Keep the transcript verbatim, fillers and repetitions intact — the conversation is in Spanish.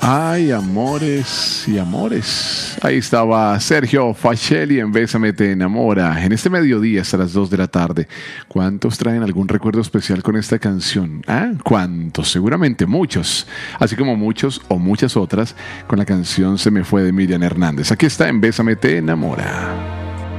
Ay, amores y amores. Ahí estaba Sergio Facelli en Bésame te enamora. En este mediodía hasta las dos de la tarde. ¿Cuántos traen algún recuerdo especial con esta canción? ¿Ah? ¿Cuántos? Seguramente muchos. Así como muchos o muchas otras con la canción Se me fue de Miriam Hernández. Aquí está en Bésame te enamora.